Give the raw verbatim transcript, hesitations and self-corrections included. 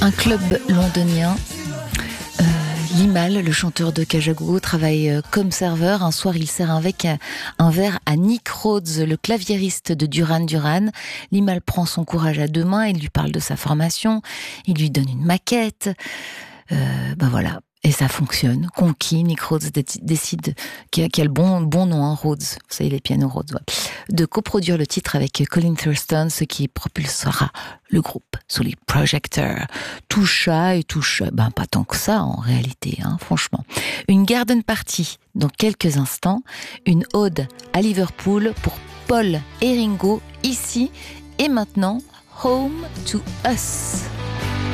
Un club londonien. Euh, Limal, le chanteur de Kajagoogoo, travaille euh, comme serveur. Un soir, il sert avec un, un verre à Nick Rhodes, le claviériste de Duran Duran. Limal prend son courage à deux mains, il lui parle de sa formation, il lui donne une maquette. Euh, ben voilà. Et ça fonctionne. Conquis, Nick Rhodes décide, qui a, qui a le bon, bon nom, hein, Rhodes, vous savez, les pianos Rhodes, ouais, de coproduire le titre avec Colin Thurston, ce qui propulsera le groupe sous les projecteurs. Tout chat et tout chat, ben pas tant que ça en réalité, hein, franchement. Une garden party dans quelques instants, une ode à Liverpool pour Paul et Ringo, ici et maintenant, Home to Us.